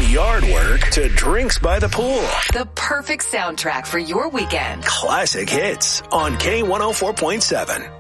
yard work to drinks by the pool. The perfect soundtrack for your weekend. Classic hits on K104.7.